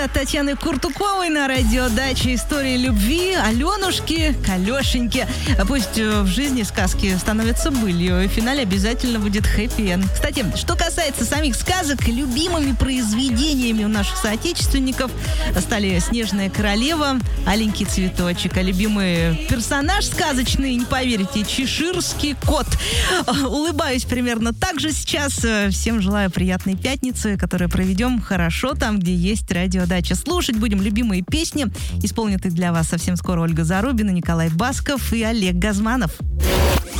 От Татьяны Куртуковой на радио «Дача. История любви». Аленушки, Калешеньки. Пусть в жизни сказки становятся былью. И в финале обязательно будет хэппи-энд. Кстати, что касается самих сказок, любимыми произведениями у наших соотечественников стали «Снежная королева», «Аленький цветочек». А любимый персонаж сказочный, не поверите, чеширский кот. Улыбаюсь примерно так же сейчас. Всем желаю приятной пятницы, которую проведем хорошо там, где есть радио «Дача». Слушать будем любимые песни, исполнят их для вас совсем скоро Ольга Зарубина, Николай Басков и Олег Газманов.